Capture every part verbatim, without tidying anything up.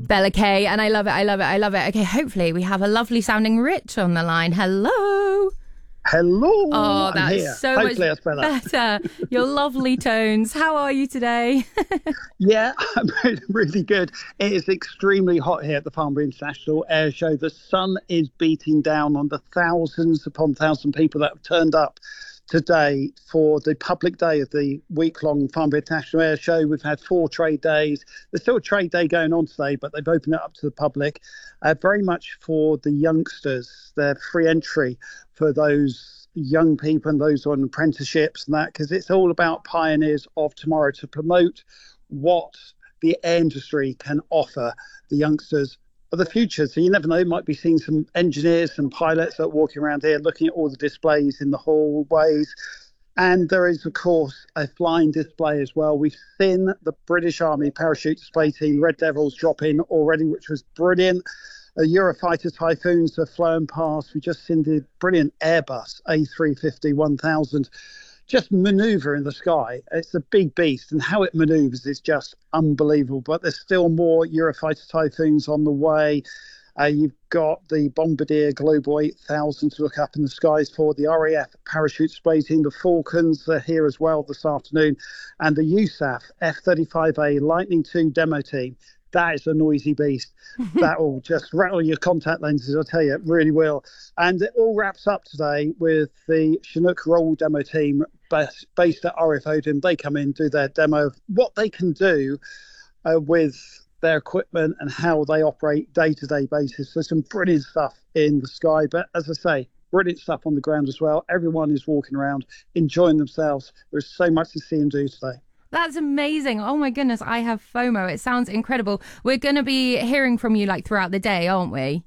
Bella Kay, and I love it, I love it, I love it. Okay, hopefully we have a lovely sounding Rich on the line. Hello. Hello. Oh, I'm that's here. so Hopefully much that's better. better. Your lovely tones. How are you today? Yeah, I'm really, really good. It is extremely hot here at the Farnborough International Air Show. The sun is beating down on the thousands upon thousands of people that have turned up today for the public day of the week-long Farnborough International Air Show. We've had four trade days. There's still a trade day going on today, but they've opened it up to the public, uh, very much for the youngsters. They're free entry for those young people and those on apprenticeships and that, because it's all about pioneers of tomorrow to promote what the air industry can offer the youngsters of the future. So you never know, you might be seeing some engineers and pilots that are walking around here looking at all the displays in the hallways. And there is, of course, a flying display as well. We've seen the British Army parachute display team, Red Devils, drop in already, which was brilliant. Uh, Eurofighter Typhoons have flown past. We've just seen the brilliant Airbus A three fifty one thousand just manoeuvre in the sky. It's a big beast, and how it manoeuvres is just unbelievable. But there's still more Eurofighter Typhoons on the way. Uh, you've got the Bombardier Global eight thousand to look up in the skies for, the R A F parachute display team, the Falcons are here as well this afternoon, and the U S A F F thirty-five A Lightning two demo team. That is a noisy beast. That will just rattle your contact lenses, I'll tell you, it really will. And it all wraps up today with the Chinook Roll demo team based, based at R F Odin. They come in, do their demo of what they can do uh, with their equipment and how they operate day-to-day basis. So some brilliant stuff in the sky. But as I say, brilliant stuff on the ground as well. Everyone is walking around, enjoying themselves. There's so much to see and do today. That's amazing. Oh my goodness, I have FOMO. It sounds incredible. We're going to be hearing from you like throughout the day, aren't we?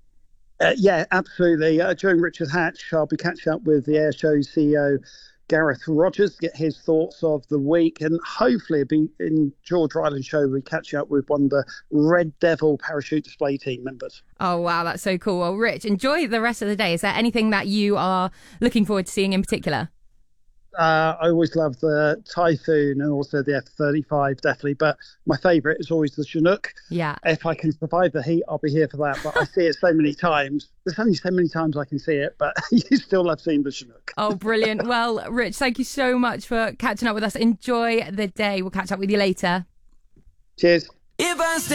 Uh, yeah, absolutely. Uh, during Richard Hatch, I'll be catching up with the Air Show C E O, Gareth Rogers, to get his thoughts of the week. And hopefully be in George Ryland Show, we're catching up with one of the Red Devil parachute display team members. Oh, wow, that's so cool. Well, Rich, enjoy the rest of the day. Is there anything that you are looking forward to seeing in particular? Uh, I always love the Typhoon and also the F thirty-five, definitely. But my favourite is always the Chinook. Yeah. If I can survive the heat, I'll be here for that. But I see it so many times. There's only so many times I can see it, but you still love seeing the Chinook. Oh, brilliant. Well, Rich, thank you so much for catching up with us. Enjoy the day. We'll catch up with you later. Cheers. If I